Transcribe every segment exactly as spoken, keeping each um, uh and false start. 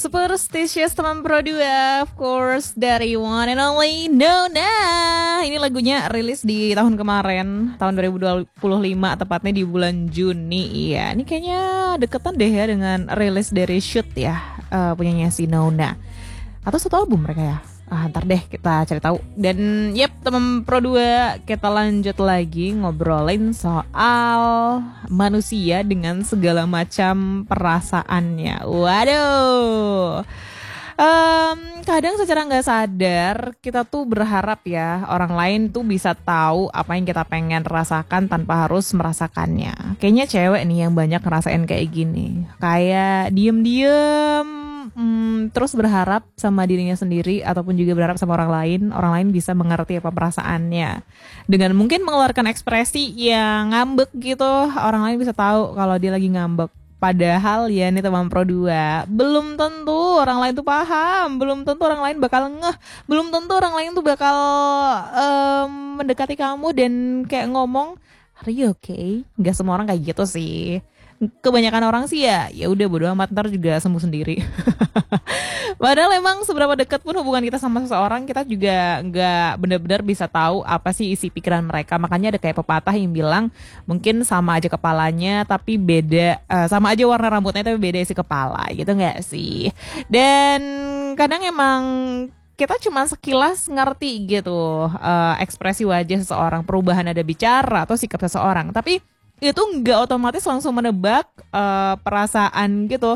Superstitious teman Pro dua, of course, dari one and only Nona. Ini lagunya rilis di tahun kemarin, tahun dua ribu dua puluh lima, tepatnya di bulan Juni. Iya, ini kayaknya deketan deh ya dengan rilis dari Shoot ya, uh, punyanya si Nona. Atau satu album mereka ya? Ah, ntar deh kita cari tahu. Dan yep, teman Pro dua, kita lanjut lagi ngobrolin soal manusia dengan segala macam perasaannya. Waduh. Um, kadang secara nggak sadar kita tuh berharap ya orang lain tuh bisa tahu apa yang kita pengen rasakan tanpa harus merasakannya. Kayaknya cewek nih yang banyak ngerasain kayak gini. Kayak diem-diem Hmm, terus berharap sama dirinya sendiri ataupun juga berharap sama orang lain, orang lain bisa mengerti apa perasaannya. Dengan mungkin mengeluarkan ekspresi yang ngambek gitu, orang lain bisa tahu kalau dia lagi ngambek. Padahal ya nih teman Pro dua, belum tentu orang lain tuh paham, belum tentu orang lain bakal ngeh, belum tentu orang lain tuh bakal um, mendekati kamu dan kayak ngomong, "Are you okay?" Gak semua orang kayak gitu sih. Kebanyakan orang sih ya ya udah bodo amat, ntar juga sembuh sendiri. Padahal emang seberapa dekat pun hubungan kita sama seseorang, kita juga nggak benar-benar bisa tahu apa sih isi pikiran mereka. Makanya ada kayak pepatah yang bilang mungkin sama aja kepalanya tapi beda, uh, sama aja warna rambutnya tapi beda isi kepala, gitu nggak sih? Dan kadang emang kita cuma sekilas ngerti gitu uh, ekspresi wajah seseorang, perubahan nada bicara atau sikap seseorang, tapi itu nggak otomatis langsung menebak uh, perasaan gitu.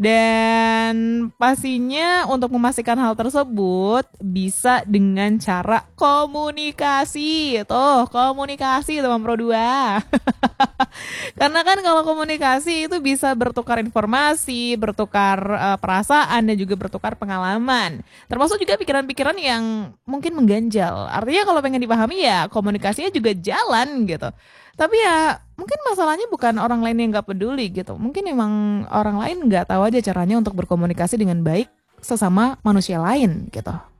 Dan pastinya untuk memastikan hal tersebut bisa dengan cara komunikasi. Tuh, komunikasi teman Pro dua. Karena kan kalau komunikasi itu bisa bertukar informasi, bertukar uh, perasaan, dan juga bertukar pengalaman. Termasuk juga pikiran-pikiran yang mungkin mengganjal. Artinya kalau pengen dipahami ya komunikasinya juga jalan gitu. Tapi ya mungkin masalahnya bukan orang lain yang gak peduli gitu. Mungkin emang orang lain gak tahu aja caranya untuk berkomunikasi dengan baik sesama manusia lain gitu.